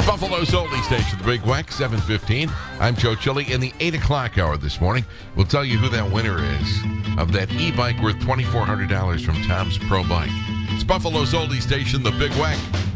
Buffalo's Oldie Station, the Big Wack, 7:15. I'm Joe Chili. In the 8 o'clock hour this morning, we'll tell you who that winner is of that e-bike worth $2,400 from Tom's Pro Bike. It's Buffalo's Oldie Station, the Big Wack.